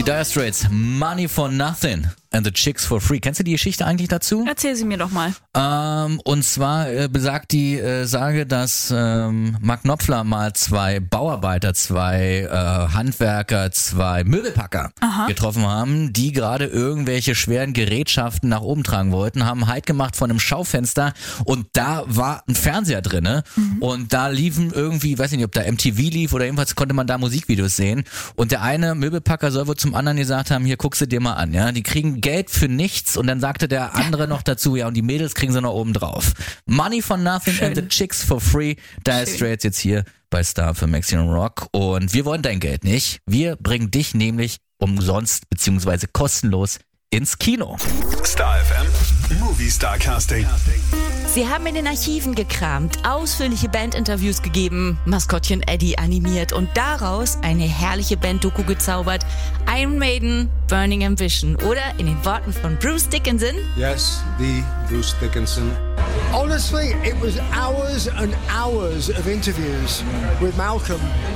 Die Dire Straits, Money for Nothing and the Chicks for Free. Kennst du die Geschichte eigentlich dazu? Erzähl sie mir doch mal. Und zwar besagt die Sage, dass Mark Knopfler mal 2 Bauarbeiter, 2 Handwerker, 2 Möbelpacker getroffen haben, die gerade irgendwelche schweren Gerätschaften nach oben tragen wollten, haben Halt gemacht von einem Schaufenster und da war ein Fernseher drinne und da liefen irgendwie, weiß nicht, ob da MTV lief oder jedenfalls konnte man da Musikvideos sehen und der eine Möbelpacker soll wohl zum anderen gesagt haben, hier guckst du dir mal an, ja, die kriegen Geld für nichts und dann sagte der andere noch dazu, ja, und die Mädels kriegen sie noch oben drauf. Money for Nothing and the Chicks for Free. Dire Straits jetzt hier bei Star für Maximum Rock und wir wollen dein Geld nicht. Wir bringen dich nämlich umsonst bzw. kostenlos ins Kino. Star FM Movie Star Casting. Sie haben in den Archiven gekramt, ausführliche Bandinterviews gegeben, Maskottchen Eddie animiert und daraus eine herrliche Band-Doku gezaubert. Iron Maiden, Burning Ambition oder in den Worten von Bruce Dickinson. Yes, the Bruce Dickinson. Honestly, it was hours and hours of interviews with Malcolm.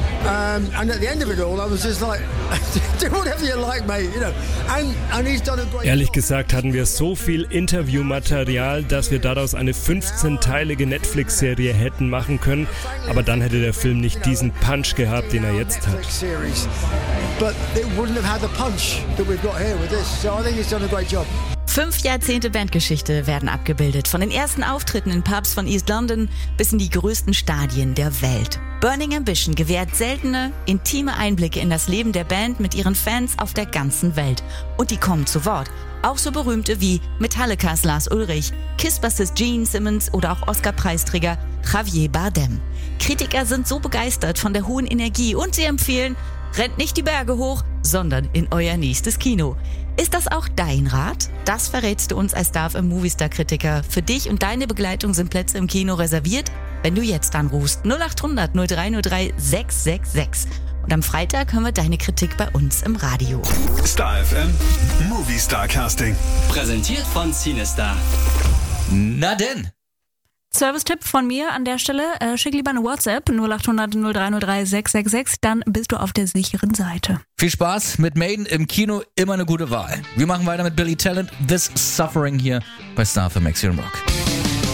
And at the end of it all, I was just like, do whatever you like, mate, you know. And he's done a great Ehrlich job. gesagt hatten wir so viel Interviewmaterial, dass wir daraus eine 15-teilige Netflix-Serie hätten machen können. Aber dann hätte der Film nicht diesen Punch gehabt, den er jetzt hat. Series. But it wouldn't have had the punch that we've got here with this. So I think he's done a great job. 5 Jahrzehnte Bandgeschichte werden abgebildet, von den ersten Auftritten in Pubs von East London bis in die größten Stadien der Welt. Burning Ambition gewährt seltene, intime Einblicke in das Leben der Band mit ihren Fans auf der ganzen Welt. Und die kommen zu Wort. Auch so berühmte wie Metallicas Lars Ulrich, Kiss-Bassist Gene Simmons oder auch Oscar-Preisträger Javier Bardem. Kritiker sind so begeistert von der hohen Energie und sie empfehlen, rennt nicht die Berge hoch, sondern in euer nächstes Kino. Ist das auch dein Rat? Das verrätst du uns als Star FM Movistar-Kritiker. Für dich und deine Begleitung sind Plätze im Kino reserviert, wenn du jetzt anrufst. 0800 0303 666. Und am Freitag hören wir deine Kritik bei uns im Radio. Star FM Movie Star Casting. Präsentiert von Cinestar. Na denn! Service-Tipp von mir an der Stelle, schick lieber eine WhatsApp 0800 0303 666, dann bist du auf der sicheren Seite. Viel Spaß mit Maiden im Kino, immer eine gute Wahl. Wir machen weiter mit Billy Talent, This Suffering hier bei Star für Maximum Rock.